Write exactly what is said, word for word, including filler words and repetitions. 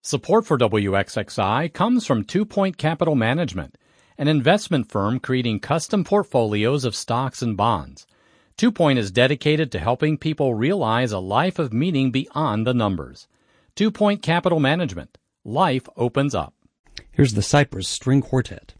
Support for W X X I comes from Two Point Capital Management, an investment firm creating custom portfolios of stocks and bonds. Two Point is dedicated to helping people realize a life of meaning beyond the numbers. Two Point Capital Management. Life opens up. Here's the Cypress String Quartet.